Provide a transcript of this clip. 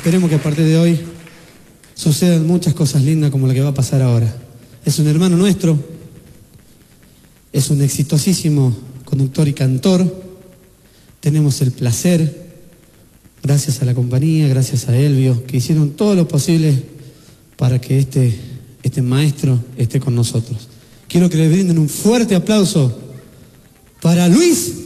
esperemos que a partir de hoy sucedan muchas cosas lindas como la que va a pasar ahora. Es un hermano nuestro, es un exitosísimo conductor y cantor. Tenemos el placer, gracias a la compañía, gracias a Elvio, que hicieron todo lo posible para que este maestro esté con nosotros. Quiero que le brinden un fuerte aplauso para Luis